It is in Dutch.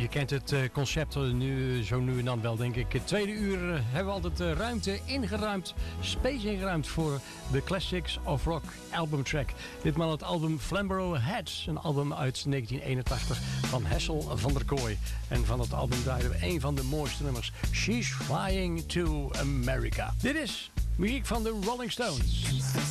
Je kent het concept nu, zo nu en dan wel, denk ik. Het tweede uur hebben we altijd ruimte ingeruimd, space ingeruimd voor de Classics of Rock albumtrack. Ditmaal het album Flamborough Heads, een album uit 1981 van Hessel van der Kooi. En van het album draaiden we een van de mooiste nummers, She's Flying to America. Dit is muziek van de Rolling Stones.